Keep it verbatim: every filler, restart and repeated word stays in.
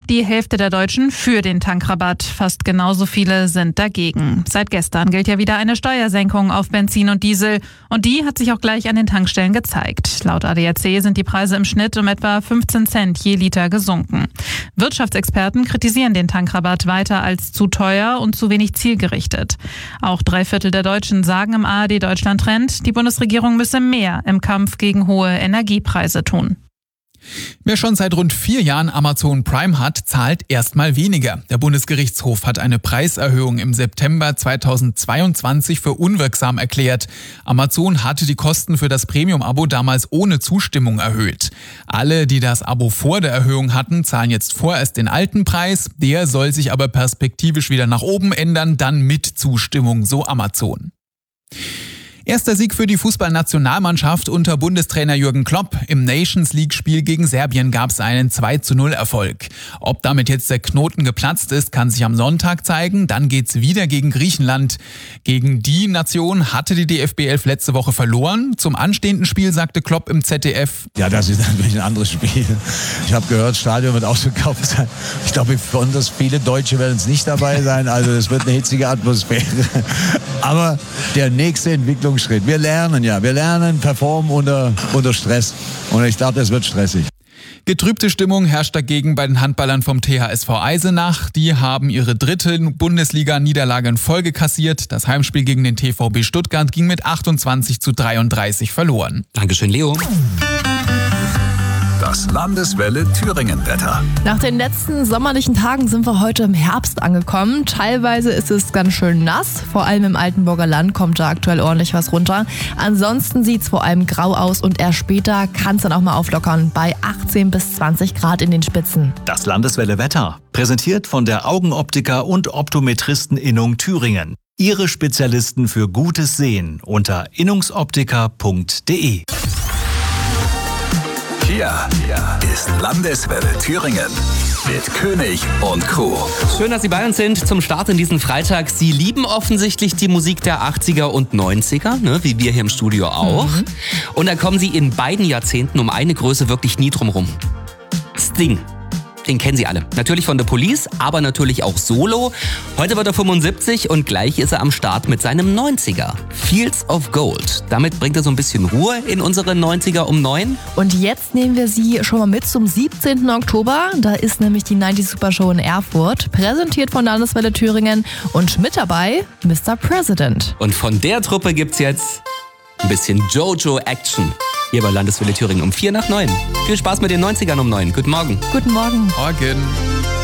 die Hälfte der Deutschen für den Tankrabatt. Fast genauso viele sind dagegen. Seit gestern gilt ja wieder eine Steuersenkung auf Benzin und Diesel. Und die hat sich auch gleich an den Tankstellen gezeigt. Laut A D A C sind die Preise im Schnitt um etwa fünfzehn Cent je Liter gesunken. Wirtschaftsexperten kritisieren den Tankrabatt weiter als zu teuer und zu wenig zielgerichtet. Auch drei Viertel der Deutschen sagen im A R D Deutschland Trend, die Bundesregierung müsse mehr im Kampf gegen hohe Energiepreise tun. Wer schon seit rund vier Jahren Amazon Prime hat, zahlt erstmal weniger. Der Bundesgerichtshof hat eine Preiserhöhung im September zweitausendzweiundzwanzig für unwirksam erklärt. Amazon hatte die Kosten für das Premium-Abo damals ohne Zustimmung erhöht. Alle, die das Abo vor der Erhöhung hatten, zahlen jetzt vorerst den alten Preis. Der soll sich aber perspektivisch wieder nach oben ändern, dann mit Zustimmung, so Amazon. Erster Sieg für die Fußballnationalmannschaft unter Bundestrainer Jürgen Klopp. Im Nations-League-Spiel gegen Serbien gab es einen zwei zu null Erfolg. Ob damit jetzt der Knoten geplatzt ist, kann sich am Sonntag zeigen. Dann geht's wieder gegen Griechenland. Gegen die Nation hatte die D F B elf letzte Woche verloren. Zum anstehenden Spiel sagte Klopp im Z D F: Ja, das ist natürlich ein anderes Spiel. Ich habe gehört, das Stadion wird ausverkauft sein. Ich glaube, besonders viele Deutsche werden es nicht dabei sein. Also es wird eine hitzige Atmosphäre. Aber der nächste Entwicklungsschritt. Wir lernen ja, wir lernen, performen unter, unter Stress. Und ich glaube, das wird stressig. Getrübte Stimmung herrscht dagegen bei den Handballern vom T H S V Eisenach. Die haben ihre dritte Bundesliga-Niederlage in Folge kassiert. Das Heimspiel gegen den T V B Stuttgart ging mit achtundzwanzig zu dreiunddreißig verloren. Dankeschön, Leo. Das Landeswelle Thüringen-Wetter. Nach den letzten sommerlichen Tagen sind wir heute im Herbst angekommen. Teilweise ist es ganz schön nass. Vor allem im Altenburger Land kommt da aktuell ordentlich was runter. Ansonsten sieht es vor allem grau aus und erst später kann es dann auch mal auflockern bei achtzehn bis zwanzig Grad in den Spitzen. Das Landeswelle Wetter. Präsentiert von der Augenoptiker und Optometristen-Innung Thüringen. Ihre Spezialisten für gutes Sehen unter innungsoptiker punkt de. Hier ist Landeswelle Thüringen mit König und Crew. Schön, dass Sie bei uns sind zum Start in diesen Freitag. Sie lieben offensichtlich die Musik der achtziger und neunziger, ne, wie wir hier im Studio auch. Mhm. Und da kommen Sie in beiden Jahrzehnten um eine Größe wirklich nie drum rum. Sting. Den kennen Sie alle. Natürlich von The Police, aber natürlich auch solo. Heute wird er fünfundsiebzig und gleich ist er am Start mit seinem neunziger. Fields of Gold. Damit bringt er so ein bisschen Ruhe in unsere neunziger um neun. Und jetzt nehmen wir Sie schon mal mit zum siebzehnten Oktober. Da ist nämlich die neunzig Super Show in Erfurt. Präsentiert von Landeswelle Thüringen. Und mit dabei Mister President. Und von der Truppe gibt's jetzt ein bisschen Jojo-Action. Hier bei Landeswelle Thüringen um vier nach neun. Viel Spaß mit den neunzigern um neun. Guten Morgen. Guten Morgen. Morgen.